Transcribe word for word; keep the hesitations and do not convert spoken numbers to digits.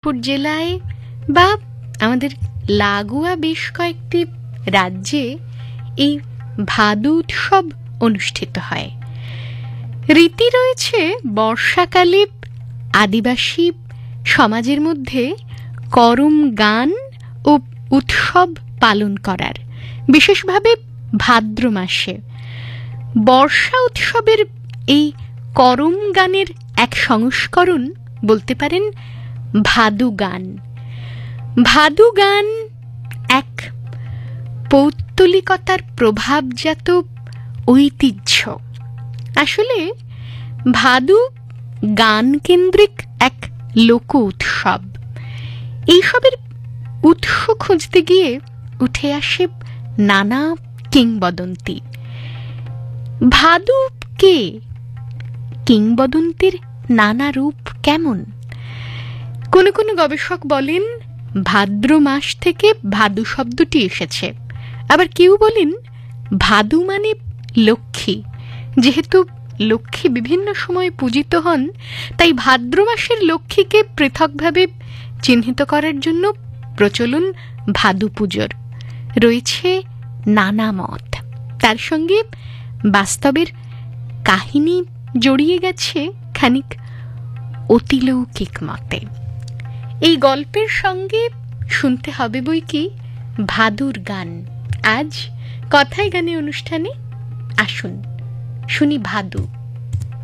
মেদিনীপুর জেলায় বা আমাদের লাগোয়া বেশ কয়েকটি রাজ্যে এই ভাদু উৎসব অনুষ্ঠিত হয়। রীতি রয়েছে বর্ষাকালে আদিবাসী সমাজের মধ্যে করম গান ও উৎসব পালন করার, বিশেষভাবে ভাদ্র মাসে। বর্ষা উৎসবের এই করম গানের এক সংস্করণ বলতে পারেন ভাদু গান। ভাদু গান এক পৌত্তলিকতার প্রভাবজাত ঐতিহ্য। আসলে ভাদু গান কেন্দ্রিক এক লোক উৎসব। এইসবের উৎস খুঁজতে গিয়ে উঠে আসে নানা কিংবদন্তি। ভাদু কে? কিংবদন্তির নানা রূপ কেমন? কোনো কোনো গবেষক বলেন ভাদ্র মাস থেকে ভাদু শব্দটি এসেছে, আবার কেউ বলেন ভাদু মানে লক্ষ্মী। যেহেতু লক্ষ্মী বিভিন্ন সময় পূজিত হন, তাই ভাদ্র মাসের লক্ষ্মীকে পৃথকভাবে চিহ্নিত করার জন্য প্রচলন ভাদু পুজোর। রয়েছে নানা মত, তার সঙ্গে বাস্তবের কাহিনী জড়িয়ে গেছে খানিক অতিলৌকিক মতে। এই গল্পের সঙ্গে শুনতে হবে বই কি ভাদুর গান। আজ কথায় গানে অনুষ্ঠানে আসুন শুনি ভাদু।